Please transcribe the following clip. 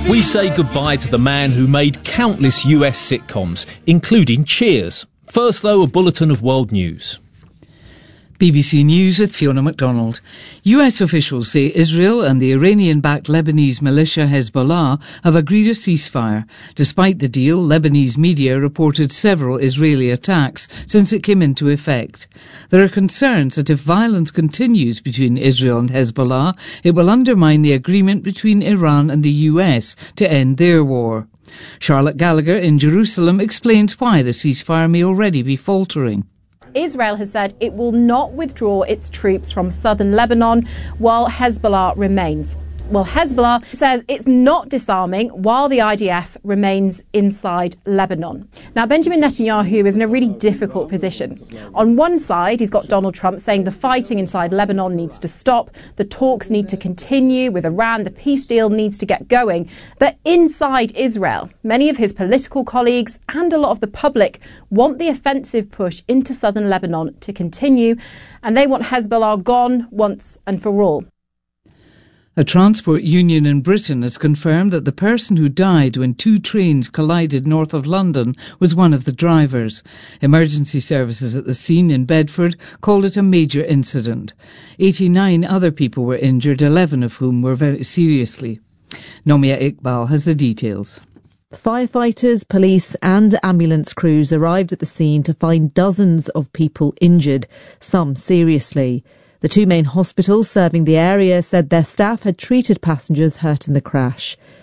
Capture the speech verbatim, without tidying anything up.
We say goodbye to the man who made countless U S sitcoms, including Cheers. First, though, a bulletin of world news. B B C News with Fiona MacDonald. U S officials say Israel and the Iranian-backed Lebanese militia Hezbollah have agreed a ceasefire. Despite the deal, Lebanese media reported several Israeli attacks since it came into effect. There are concerns that if violence continues between Israel and Hezbollah, it will undermine the agreement between Iran and the U S to end their war. Charlotte Gallagher in Jerusalem explains why the ceasefire may already be faltering. Israel has said it will not withdraw its troops from southern Lebanon while Hezbollah remains. Well, Hezbollah says it's not disarming while the I D F remains inside Lebanon. Now, Benjamin Netanyahu is in a really difficult position. On one side, he's got Donald Trump saying the fighting inside Lebanon needs to stop, the talks need to continue with Iran, the peace deal needs to get going. But inside Israel, many of his political colleagues and a lot of the public want the offensive push into southern Lebanon to continue, and they want Hezbollah gone once and for all. A transport union in Britain has confirmed that the person who died when two trains collided north of London was one of the drivers. Emergency services at the scene in Bedford called it a major incident. eighty-nine other people were injured, eleven of whom were very seriously. Nomia Iqbal has the details. Firefighters, police and ambulance crews arrived at the scene to find dozens of people injured, some seriously. The two main hospitals serving the area said their staff had treated passengers hurt in the crash.